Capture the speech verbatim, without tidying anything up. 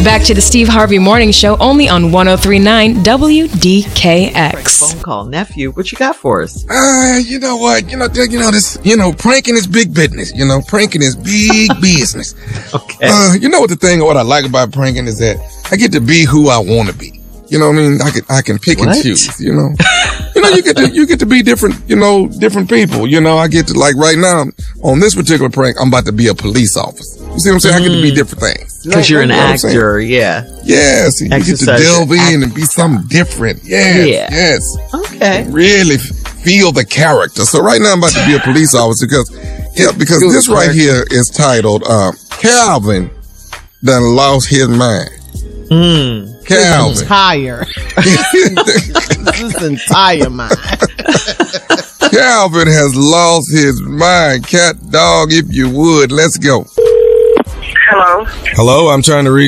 Back to the Steve Harvey Morning Show, only on one oh three point nine W D K X. Phone call, nephew. What you got for us? Uh, you know what? You know, you know this. You know, pranking is big business. You know, pranking is big business. Okay. Uh, you know what the thing? What I like about pranking is that I get to be who I want to be. You know what I mean? I can I can pick What? and choose. You know, you know, you get to you get to be different. You know, different people. You know, I get to, like, right now on this particular prank, I'm about to be a police officer. You see what I'm saying? I get to be different things. Because you're an You know what I'm saying? actor, yeah. Yes, you get to Exercise delve your in and be something different. Yes, Yeah. yes. Okay. Really f- feel the character. So right now I'm about to be a police officer because, yeah, because Feel the this right here is titled, um, Calvin done lost his mind. Mm. Calvin. Entire. This is entire mind. Calvin has lost his mind. Cat, dog, if you would. Let's go. Hello. Hello, I'm trying to reach